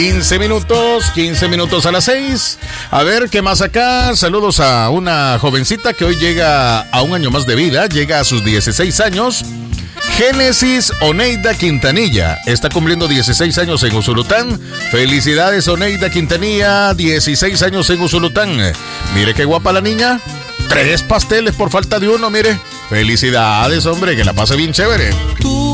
15 minutos a las 6. A ver, ¿qué más acá? Saludos a una jovencita que hoy llega a un año más de vida, llega a sus 16 años. Génesis Oneida Quintanilla está cumpliendo 16 años en Usulután. Felicidades, Oneida Quintanilla, 16 años en Usulután. Mire qué guapa la niña. 3 pasteles por falta de uno, mire. Felicidades, hombre, que la pase bien chévere.